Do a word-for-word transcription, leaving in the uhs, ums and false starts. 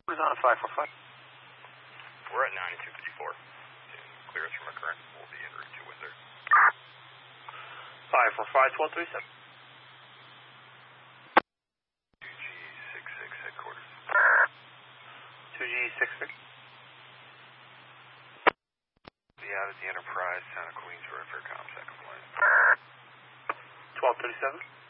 Who's on five four five? We're at nine two fifty-four. Clear us from a current. We'll be en route to Windsor. five four five, twelve three seven. two G six six headquarters. two G six six. Be out at the Enterprise, Santa Queens Road for ComSec compliance. twelve thirty-seven.